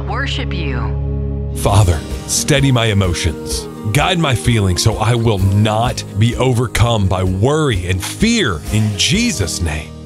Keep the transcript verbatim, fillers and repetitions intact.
worship you. Father, steady my emotions. Guide my feelings so I will not be overcome by worry and fear in Jesus' name.